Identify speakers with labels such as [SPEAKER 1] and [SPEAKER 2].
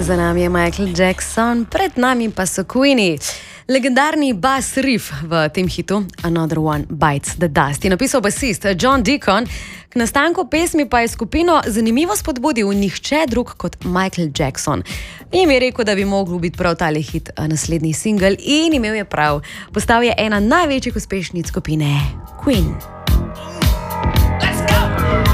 [SPEAKER 1] Za nami je Michael Jackson, pred nami pa so Queenie. Legendarni bass riff v tem hitu Another One Bites the Dust je napisal basist John Deacon. K nastanku pesmi pa je skupino zanimivo spodbudil nihče drug kot Michael Jackson. Jim je rekel, da bi mogel biti prav tale hit naslednji singel in imel je prav. Postal je ena največjih uspešnic skupine Queen.